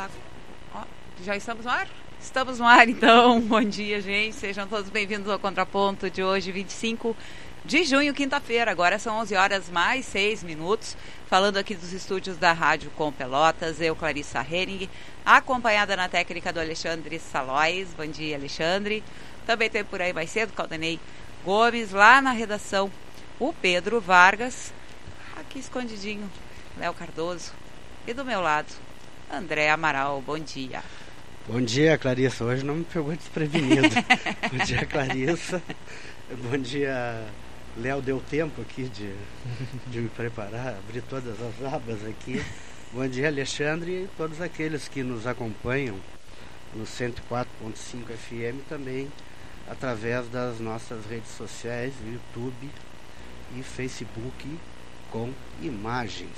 Já estamos no ar? Estamos no ar, então. Bom dia, gente. Sejam todos bem-vindos ao Contraponto de hoje, 25 de junho, quinta-feira. Agora são 11 horas mais 6 minutos. Falando aqui dos estúdios da Rádio Com Pelotas, eu, Clarissa Henning, acompanhada na técnica do Alexandre Salóis. Bom dia, Alexandre. Também tem por aí mais cedo Caldenei Gomes, lá na redação, o Pedro Vargas, aqui escondidinho, Léo Cardoso. E do meu lado, André Amaral. Bom dia. Bom dia, Clarissa. Hoje não me pegou desprevenido. Bom dia, Clarissa. Bom dia, Léo. Deu tempo aqui de me preparar, abrir todas as abas aqui. Bom dia, Alexandre, e todos aqueles que nos acompanham no 104.5 FM, também através das nossas redes sociais, YouTube e Facebook com imagens.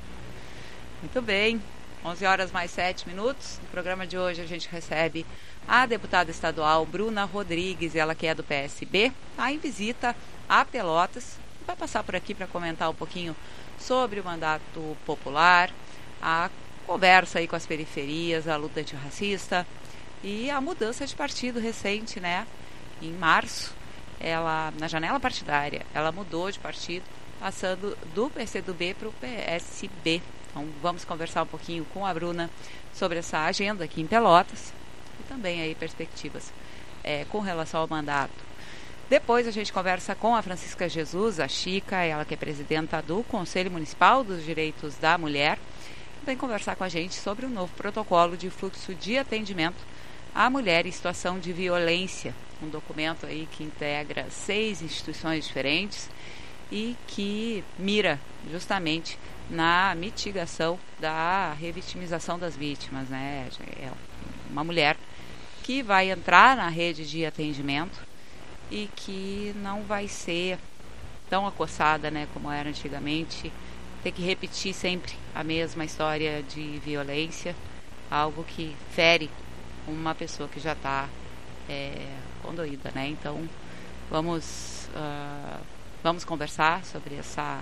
Muito bem. 11 horas mais 7 minutos. No programa de hoje a gente recebe a deputada estadual Bruna Rodrigues, ela que é do PSB, está em visita a Pelotas. Vai passar por aqui para comentar um pouquinho sobre o mandato popular, a conversa aí com as periferias, a luta antirracista e a mudança de partido recente, né? Em março, ela, na janela partidária, ela mudou de partido, passando do PCdoB para o PSB. Então vamos conversar um pouquinho com a Bruna sobre essa agenda aqui em Pelotas e também aí perspectivas com relação ao mandato. Depois a gente conversa com a Francisca Jesus, a Chica, ela que é presidenta do Conselho Municipal dos Direitos da Mulher. Vem conversar com a gente sobre o novo protocolo de fluxo de atendimento à mulher em situação de violência. Um documento aí que integra 6 instituições diferentes e que mira justamente na mitigação da revitimização das vítimas, né? É uma mulher que vai entrar na rede de atendimento e que não vai ser tão acossada, né, como era antigamente, ter que repetir sempre a mesma história de violência, algo que fere uma pessoa que já está condoída, né? Então vamos conversar sobre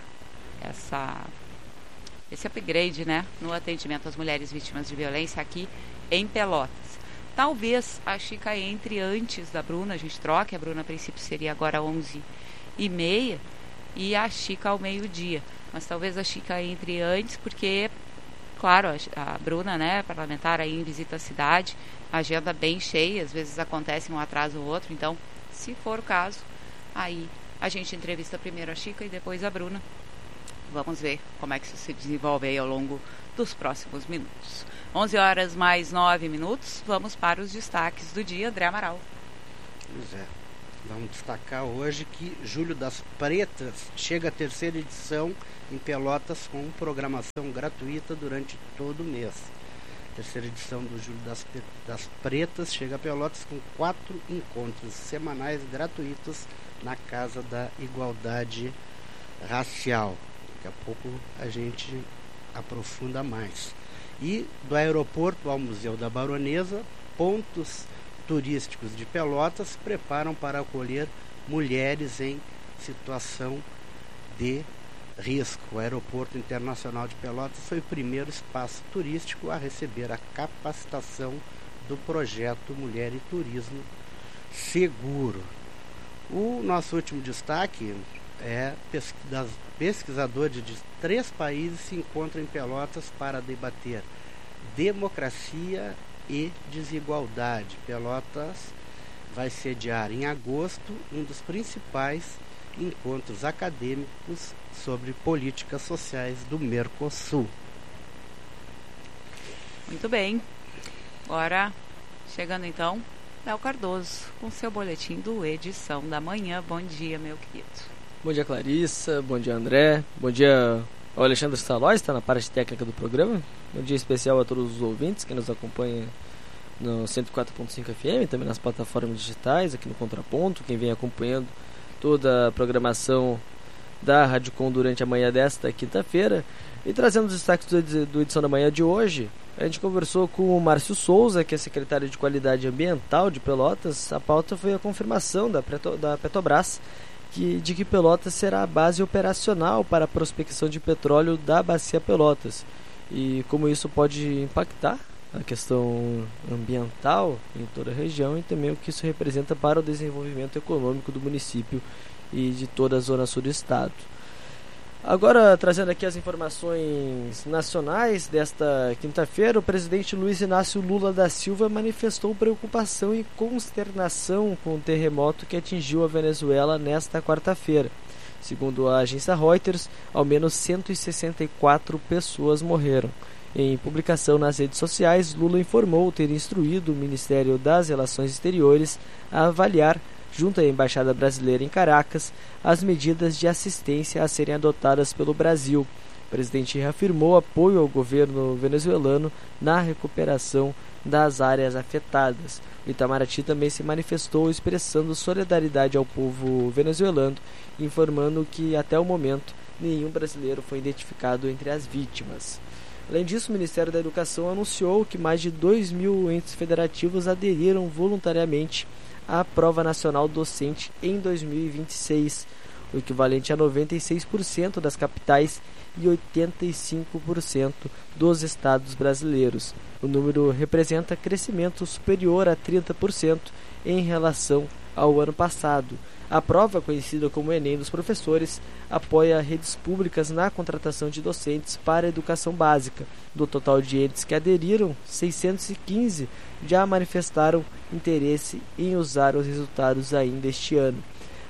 esse upgrade, né, no atendimento às mulheres vítimas de violência aqui em Pelotas. Talvez a Chica entre antes da Bruna, a gente troca, a Bruna a princípio seria agora 11h30 e a Chica ao meio-dia. Mas talvez a Chica entre antes porque, claro, a Bruna, né, parlamentar aí em visita à cidade, agenda bem cheia, às vezes acontece um atraso ou outro, então se for o caso, aí a gente entrevista primeiro a Chica e depois a Bruna. Vamos ver como é que isso se desenvolve aí ao longo dos próximos minutos. 11 horas mais 9 minutos. Vamos para os destaques do dia. André Amaral. Pois é. Vamos destacar hoje que Julho das Pretas chega à 3ª edição em Pelotas com programação gratuita durante todo o mês. 3ª edição do Julho das Pretas chega a Pelotas com 4 encontros semanais gratuitos na Casa da Igualdade Racial. Daqui a pouco a gente aprofunda mais. E do aeroporto ao Museu da Baronesa, pontos turísticos de Pelotas se preparam para acolher mulheres em situação de risco. O Aeroporto Internacional de Pelotas foi o primeiro espaço turístico a receber a capacitação do projeto Mulher e Turismo Seguro. O nosso último destaque é pesquisadores de 3 países se encontram em Pelotas para debater democracia e desigualdade. Pelotas vai sediar em agosto um dos principais encontros acadêmicos sobre políticas sociais do Mercosul. Muito bem. Agora, chegando então, Léo Cardoso com seu boletim do Edição da Manhã. Bom dia, meu querido. Bom dia, Clarissa. Bom dia, André. Bom dia ao Alexandre Salóis, está na parte técnica do programa. Bom dia especial a todos os ouvintes que nos acompanham no 104.5 FM, também nas plataformas digitais, aqui no Contraponto, quem vem acompanhando toda a programação da Rádio Com durante a manhã desta quinta-feira. E trazendo os destaques do Edição da Manhã de hoje, a gente conversou com o Márcio Souza, que é secretário de Qualidade Ambiental de Pelotas. A pauta foi a confirmação da Petrobras de que Pelotas será a base operacional para a prospecção de petróleo da Bacia Pelotas. E como isso pode impactar a questão ambiental em toda a região e também o que isso representa para o desenvolvimento econômico do município e de toda a zona sul do estado. Agora, trazendo aqui as informações nacionais desta quinta-feira, o presidente Luiz Inácio Lula da Silva manifestou preocupação e consternação com o terremoto que atingiu a Venezuela nesta quarta-feira. Segundo a agência Reuters, ao menos 164 pessoas morreram. Em publicação nas redes sociais, Lula informou ter instruído o Ministério das Relações Exteriores a avaliar, junto à Embaixada Brasileira em Caracas, as medidas de assistência a serem adotadas pelo Brasil. O presidente reafirmou apoio ao governo venezuelano na recuperação das áreas afetadas. O Itamaraty também se manifestou expressando solidariedade ao povo venezuelano, informando que até o momento nenhum brasileiro foi identificado entre as vítimas. Além disso, o Ministério da Educação anunciou que mais de 2.000 entes federativos aderiram voluntariamente à Prova Nacional Docente em 2026, o equivalente a 96% das capitais e 85% dos estados brasileiros. O número representa crescimento superior a 30% em relação ao ano passado. A prova, conhecida como Enem dos professores, apoia redes públicas na contratação de docentes para a educação básica. Do total de entes que aderiram, 615 já manifestaram interesse em usar os resultados ainda este ano.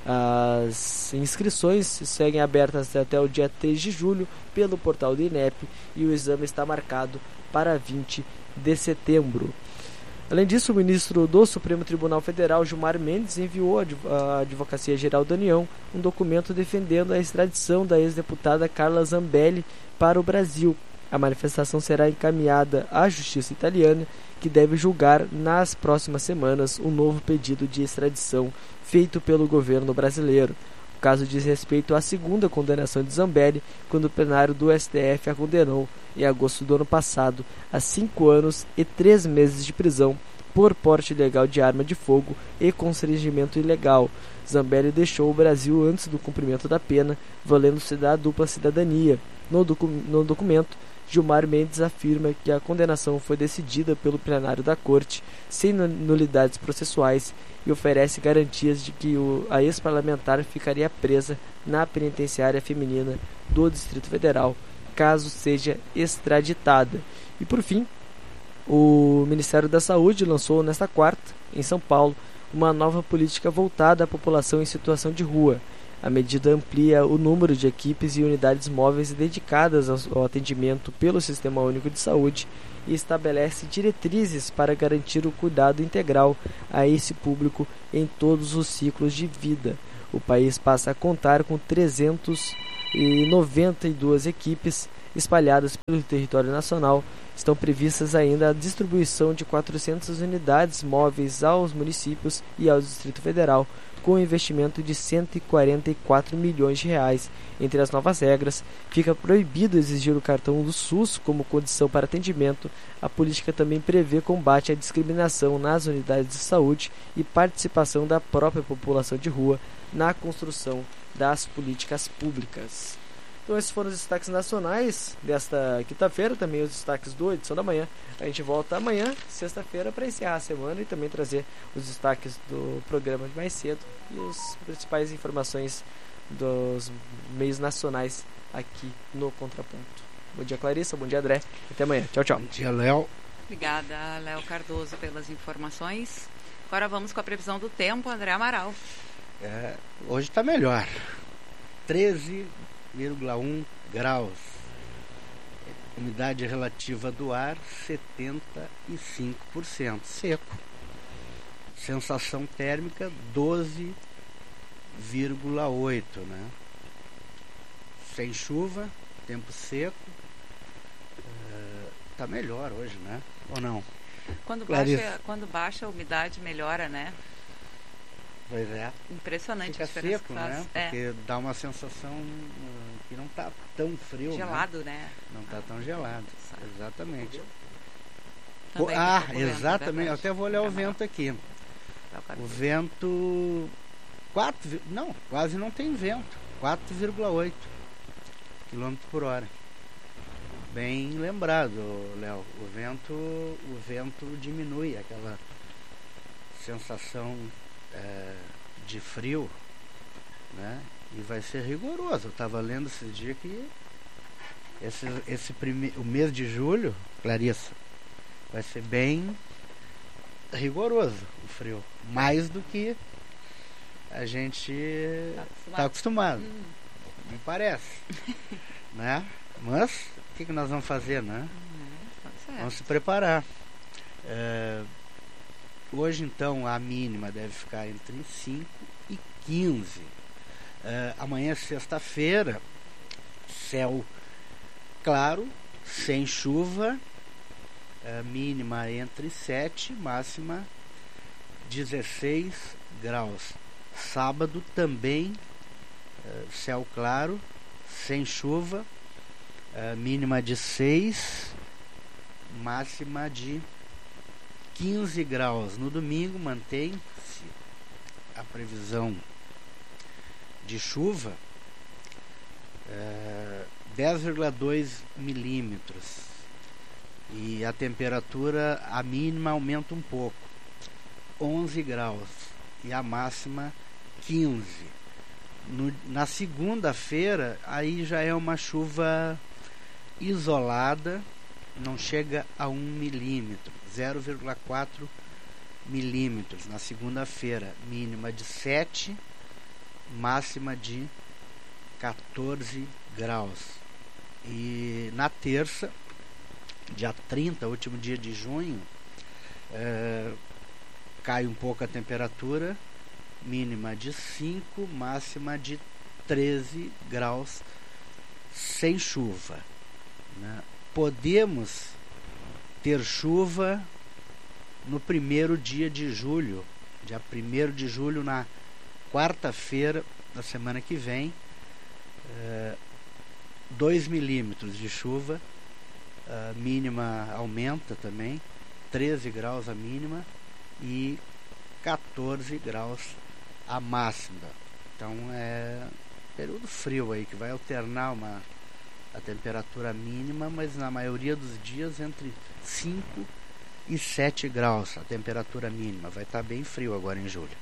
As inscrições seguem abertas até o dia 3 de julho pelo portal do INEP e o exame está marcado para 20 de setembro. Além disso, o ministro do Supremo Tribunal Federal, Gilmar Mendes, enviou à Advocacia Geral da União um documento defendendo a extradição da ex-deputada Carla Zambelli para o Brasil. A manifestação será encaminhada à Justiça Italiana, que deve julgar nas próximas semanas um novo pedido de extradição feito pelo governo brasileiro. O caso diz respeito à segunda condenação de Zambelli, quando o plenário do STF a condenou, em agosto do ano passado, a 5 anos e 3 meses de prisão por porte ilegal de arma de fogo e constrangimento ilegal. Zambelli deixou o Brasil antes do cumprimento da pena, valendo-se da dupla cidadania. No documento, Gilmar Mendes afirma que a condenação foi decidida pelo plenário da Corte, sem nulidades processuais, e oferece garantias de que a ex-parlamentar ficaria presa na penitenciária feminina do Distrito Federal, caso seja extraditada. E por fim, o Ministério da Saúde lançou nesta quarta, em São Paulo, uma nova política voltada à população em situação de rua. A medida amplia o número de equipes e unidades móveis dedicadas ao atendimento pelo Sistema Único de Saúde e estabelece diretrizes para garantir o cuidado integral a esse público em todos os ciclos de vida. O país passa a contar com 392 equipes espalhadas pelo território nacional. Estão previstas ainda a distribuição de 400 unidades móveis aos municípios e ao Distrito Federal, com um investimento de 144 milhões de reais. Entre as novas regras, fica proibido exigir o cartão do SUS como condição para atendimento. A política também prevê combate à discriminação nas unidades de saúde e participação da própria população de rua na construção das políticas públicas. Então esses foram os destaques nacionais desta quinta-feira, também os destaques do Edição da Manhã. A gente volta amanhã, sexta-feira, para encerrar a semana e também trazer os destaques do programa de mais cedo e as principais informações dos meios nacionais aqui no Contraponto. Bom dia, Clarissa. Bom dia, André. Até amanhã. Tchau, tchau. Bom dia, Léo. Obrigada, Léo Cardoso, pelas informações. Agora vamos com a previsão do tempo, André Amaral. Hoje está melhor. 13,1 graus. Umidade relativa do ar 75%. Seco. Sensação térmica 12,8, né? Sem chuva, tempo seco. Tá melhor hoje, né? Ou não? Quando baixa a umidade melhora, né? Pois é. Impressionante Fica a diferença seco, que faz. né? Porque dá uma sensação que não tá tão frio, gelado, né? Não tá tão gelado. Exatamente. Também Exatamente. Eu até vou olhar o vento aqui. O vento quase não tem vento. 4,8 km por hora. bem lembrado, Léo. O vento diminui, aquela sensação de frio, né? E vai ser rigoroso. Eu estava lendo esses dias que o mês de julho, Clarissa, vai ser bem rigoroso o frio, mais do que a gente está acostumado. Me parece. Né? Mas o que nós vamos fazer, né? Vamos se preparar. Hoje então a mínima deve ficar entre 5 e 15. Amanhã, sexta-feira, céu claro, sem chuva, mínima entre 7, máxima 16 graus. Sábado também, céu claro, sem chuva, mínima de 6, máxima de 15 graus. No domingo mantém-se a previsão de chuva, 10,2 milímetros, e a temperatura, a mínima aumenta um pouco, 11 graus, e a máxima 15. Na segunda-feira, aí já é uma chuva isolada, não chega a 1 milímetro, 0,4 milímetros. Na segunda-feira, mínima de 7, máxima de 14 graus. E na terça, dia 30, último dia de junho, cai um pouco a temperatura, mínima de 5, máxima de 13 graus, sem chuva, né? Podemos ter chuva no primeiro dia de julho, dia 1º de julho, na quarta-feira da semana que vem, 2 milímetros de chuva, a mínima aumenta também, 13 graus a mínima e 14 graus a máxima. Então é período frio aí, que vai alternar a temperatura mínima, mas na maioria dos dias entre 5 e 7 graus a temperatura mínima. Vai estar bem frio agora em julho.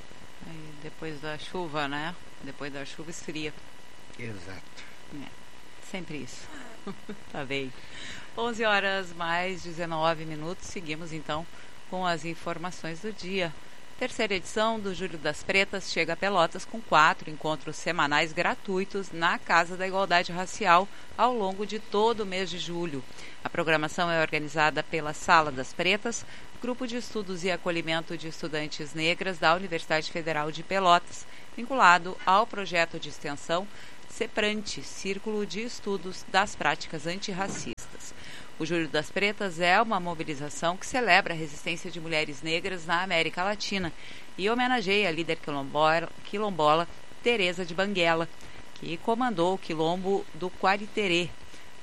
E depois da chuva, né? Depois da chuva esfria. Exato. Sempre isso. Tá bem. 11 horas mais 19 minutos. Seguimos então com as informações do dia. Terceira edição do Júlio das Pretas chega a Pelotas com 4 encontros semanais gratuitos na Casa da Igualdade Racial ao longo de todo o mês de julho. A programação é organizada pela Sala das Pretas, Grupo de Estudos e Acolhimento de Estudantes Negras da Universidade Federal de Pelotas, vinculado ao projeto de extensão CEPRANTE, Círculo de Estudos das Práticas Antirracistas. O Júlio das Pretas é uma mobilização que celebra a resistência de mulheres negras na América Latina e homenageia a líder quilombola Teresa de Banguela, que comandou o quilombo do Quariterê,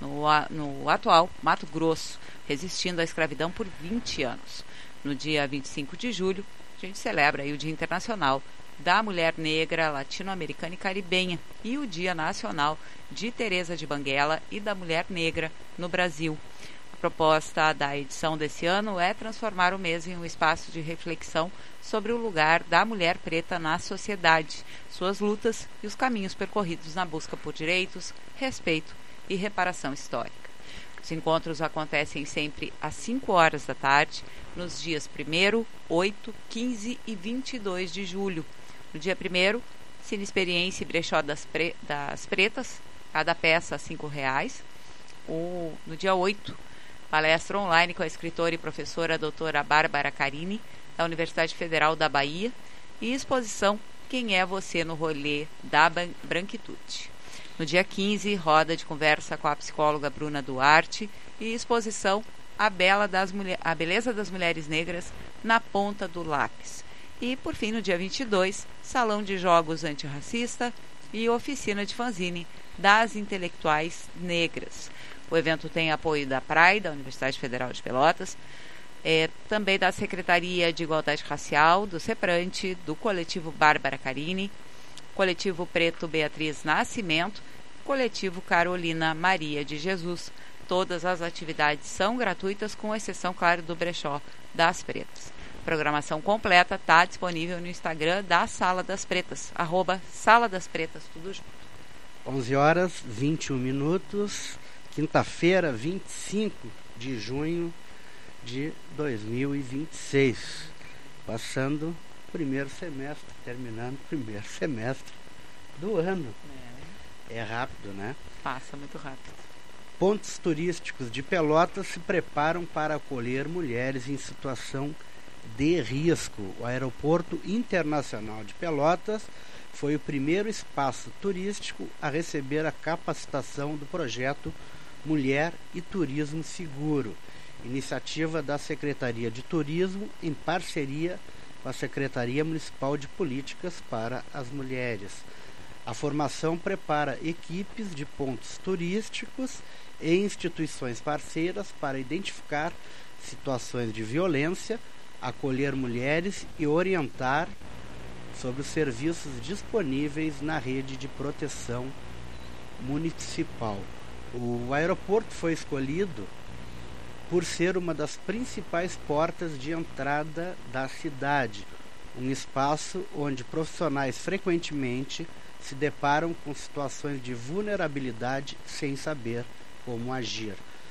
no atual Mato Grosso, resistindo à escravidão por 20 anos. No dia 25 de julho, a gente celebra aí o Dia Internacional da Mulher Negra, Latino-Americana e Caribenha e o Dia Nacional de Teresa de Banguela e da Mulher Negra no Brasil. A proposta da edição desse ano é transformar o mês em um espaço de reflexão sobre o lugar da mulher preta na sociedade, suas lutas e os caminhos percorridos na busca por direitos, respeito e reparação histórica. Os encontros acontecem sempre às 5 horas da tarde, nos dias 1º, 8, 15 e 22 de julho. No dia 1º, Cine Experiência e Brechó das Pretas, cada peça a R$5. No dia 8, palestra online com a escritora e professora doutora Bárbara Carini, da Universidade Federal da Bahia, e exposição Quem é Você no Rolê da Branquitude. No dia 15, roda de conversa com a psicóloga Bruna Duarte e exposição A Beleza das Mulheres Negras na Ponta do Lápis. E, por fim, no dia 22, salão de jogos antirracista e oficina de fanzine das intelectuais negras. O evento tem apoio da PRAI, da Universidade Federal de Pelotas, também da Secretaria de Igualdade Racial, do CEPRANTE, do Coletivo Bárbara Carini, Coletivo Preto Beatriz Nascimento, Coletivo Carolina Maria de Jesus, Todas as atividades são gratuitas, com exceção, claro, do brechó das Pretas. Programação completa está disponível no Instagram da Sala das Pretas, @Sala das Pretas, tudo junto. 11 horas 21 minutos, quinta-feira, 25 de junho de 2026. Passando o primeiro semestre, terminando o primeiro semestre do ano. É rápido, né? Passa muito rápido. Pontos turísticos de Pelotas se preparam para acolher mulheres em situação de risco. O Aeroporto Internacional de Pelotas foi o primeiro espaço turístico a receber a capacitação do projeto Mulher e Turismo Seguro, iniciativa da Secretaria de Turismo em parceria com a Secretaria Municipal de Políticas para as Mulheres. A formação prepara equipes de pontos turísticos e instituições parceiras para identificar situações de violência, acolher mulheres e orientar sobre os serviços disponíveis na rede de proteção municipal. O aeroporto foi escolhido por ser uma das principais portas de entrada da cidade, um espaço onde profissionais frequentemente se deparam com situações de vulnerabilidade sem saber como agir.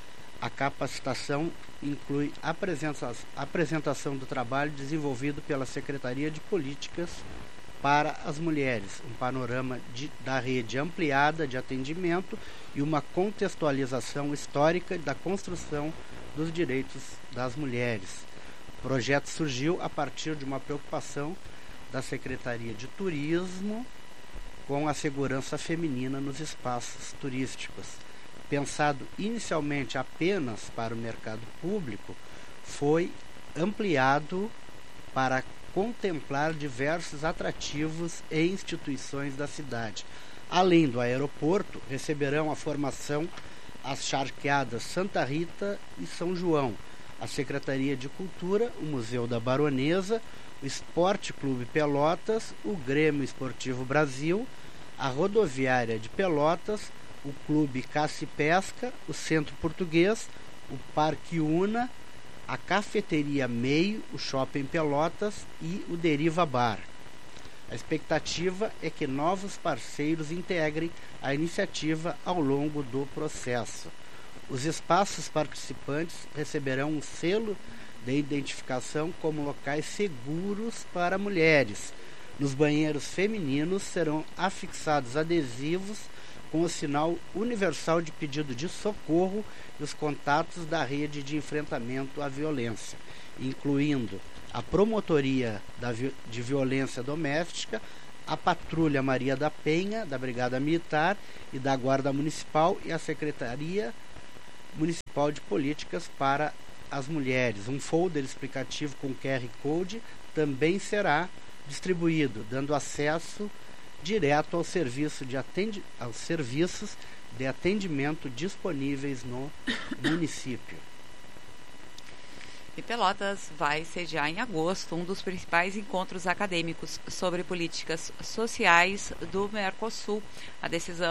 A capacitação inclui a apresentação do trabalho desenvolvido pela Secretaria de Políticas para as Mulheres, um panorama da rede ampliada de atendimento e uma contextualização histórica da construção dos direitos das mulheres. O projeto surgiu a partir de uma preocupação da Secretaria de Turismo com a segurança feminina nos espaços turísticos. Pensado inicialmente apenas para o mercado público, foi ampliado para contemplar diversos atrativos e instituições da cidade. Além do aeroporto, receberão a formação as charqueadas Santa Rita e São João, a Secretaria de Cultura, o Museu da Baronesa, o Esporte Clube Pelotas, o Grêmio Esportivo Brasil, a Rodoviária de Pelotas, o Clube Caça e Pesca, o Centro Português, o Parque Una, a Cafeteria Meio, o Shopping Pelotas e o Deriva Bar. A expectativa é que novos parceiros integrem a iniciativa ao longo do processo. Os espaços participantes receberão um selo de identificação como locais seguros para mulheres. Nos banheiros femininos serão afixados adesivos com o sinal universal de pedido de socorro e os contatos da rede de enfrentamento à violência, incluindo a Promotoria de Violência Doméstica, a Patrulha Maria da Penha, da Brigada Militar e da Guarda Municipal e a Secretaria Municipal de Políticas para as Mulheres. Um folder explicativo com QR Code também será distribuído, dando acesso direto aos serviços de atendimento disponíveis no município. E Pelotas vai sediar em agosto um dos principais encontros acadêmicos sobre políticas sociais do Mercosul. A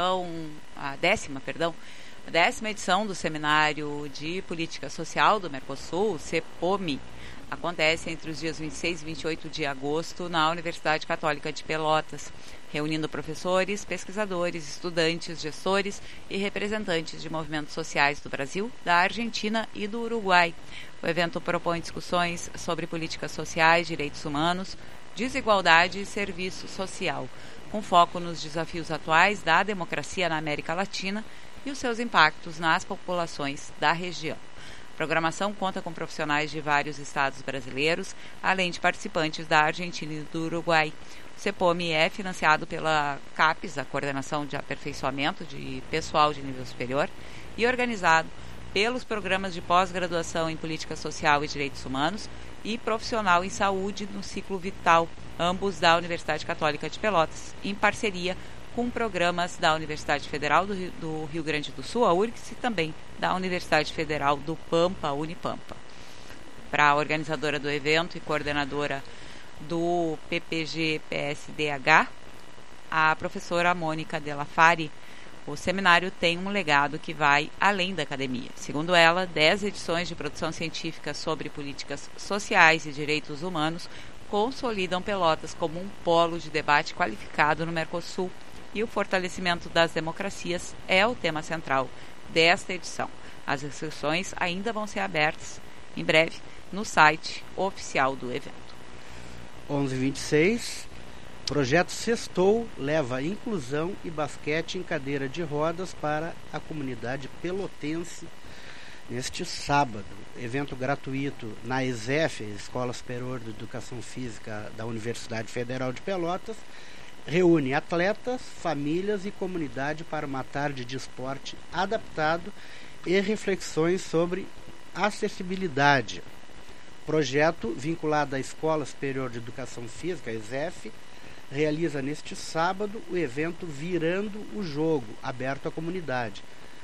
décima edição do Seminário de Política Social do Mercosul, CEPOMI, acontece entre os dias 26 e 28 de agosto na Universidade Católica de Pelotas, reunindo professores, pesquisadores, estudantes, gestores e representantes de movimentos sociais do Brasil, da Argentina e do Uruguai. O evento propõe discussões sobre políticas sociais, direitos humanos, desigualdade e serviço social, com foco nos desafios atuais da democracia na América Latina e os seus impactos nas populações da região. A programação conta com profissionais de vários estados brasileiros, além de participantes da Argentina e do Uruguai. O CEPOMI é financiado pela CAPES, a Coordenação de Aperfeiçoamento de Pessoal de Nível Superior, e organizado pelos programas de pós-graduação em Política Social e Direitos Humanos e Profissional em Saúde no Ciclo Vital, ambos da Universidade Católica de Pelotas, em parceria com programas da Universidade Federal do Rio Grande do Sul, a URGS, e também da Universidade Federal do Pampa, Unipampa. Para a organizadora do evento e coordenadora do PPG-PSDH, a professora Mônica Della Fari, O seminário tem um legado que vai além da academia. Segundo ela, 10 edições de produção científica sobre políticas sociais e direitos humanos consolidam Pelotas como um polo de debate qualificado no Mercosul, e o fortalecimento das democracias é o tema central desta edição. As inscrições ainda vão ser abertas em breve no site oficial do evento. 11h26, projeto Sextou leva inclusão e basquete em cadeira de rodas para a comunidade pelotense neste sábado. Evento gratuito na ESEF, Escola Superior de Educação Física da Universidade Federal de Pelotas, reúne atletas, famílias e comunidade para uma tarde de esporte adaptado e reflexões sobre acessibilidade. Projeto vinculado à Escola Superior de Educação Física, ESEF, realiza neste sábado o evento Virando o Jogo, aberto à comunidade.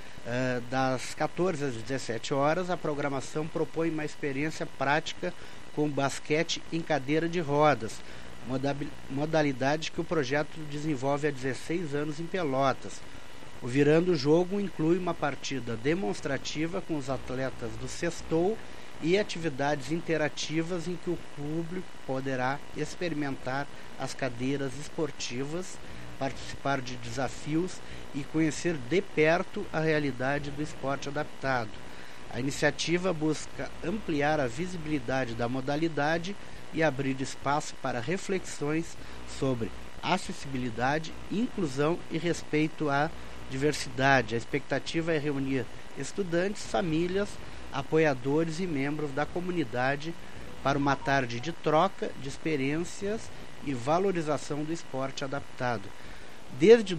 Das 14 às 17 horas, a programação propõe uma experiência prática com basquete em cadeira de rodas, modalidade que o projeto desenvolve há 16 anos em Pelotas. O Virando o Jogo inclui uma partida demonstrativa com os atletas do Sextou e atividades interativas em que o público poderá experimentar as cadeiras esportivas, participar de desafios e conhecer de perto a realidade do esporte adaptado. A iniciativa busca ampliar a visibilidade da modalidade e abrir espaço para reflexões sobre acessibilidade, inclusão e respeito à diversidade. A expectativa é reunir estudantes, famílias, apoiadores e membros da comunidade para uma tarde de troca de experiências e valorização do esporte adaptado. Desde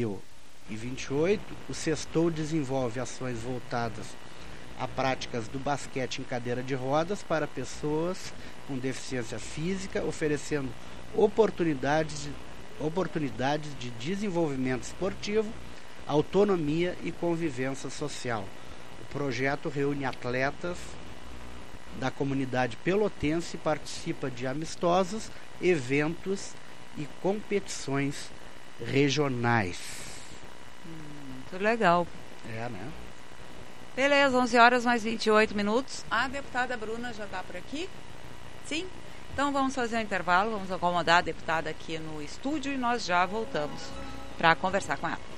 2028, o Sextou desenvolve ações voltadas a práticas do basquete em cadeira de rodas para pessoas com deficiência física, oferecendo oportunidades de desenvolvimento esportivo, autonomia e convivência social. O projeto reúne atletas da comunidade pelotense e participa de amistosos, eventos e competições regionais. Muito legal. É, né? Beleza, 11 horas mais 28 minutos. A deputada Bruna já está por aqui? Sim? Então vamos fazer um intervalo, vamos acomodar a deputada aqui no estúdio e nós já voltamos para conversar com ela.